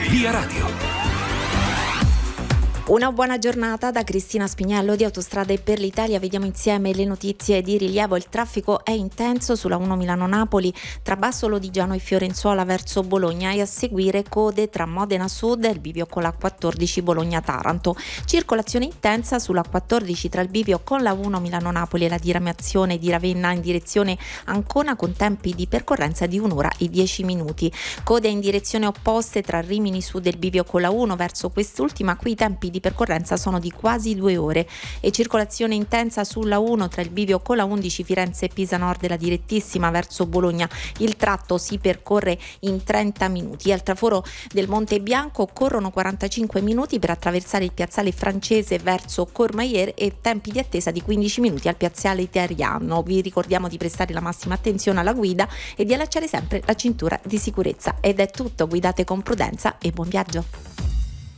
Via Radio. Una buona giornata da Cristina Spiniello di Autostrade per l'Italia. Vediamo insieme le notizie di rilievo. Il traffico è intenso sulla 1 Milano-Napoli tra Bassolo di Giano e Fiorenzuola verso Bologna, e a seguire code tra Modena Sud e il bivio con la 14 Bologna-Taranto. Circolazione intensa sulla 14 tra il bivio con la 1 Milano-Napoli e la diramazione di Ravenna in direzione Ancona, con tempi di percorrenza di 1 ora e 10 minuti. Code in direzione opposte tra Rimini Sud e il bivio con la 1 verso quest'ultima, qui i tempi di percorrenza sono di quasi 2 ore, e circolazione intensa sulla 1 tra il bivio con la 11 Firenze e Pisa Nord e la direttissima verso Bologna. Il tratto si percorre in 30 minuti. Al traforo del Monte Bianco occorrono 45 minuti per attraversare il piazzale francese verso Courmayeur e tempi di attesa di 15 minuti al piazzale italiano. Vi ricordiamo di prestare la massima attenzione alla guida e di allacciare sempre la cintura di sicurezza. Ed è tutto, guidate con prudenza e buon viaggio.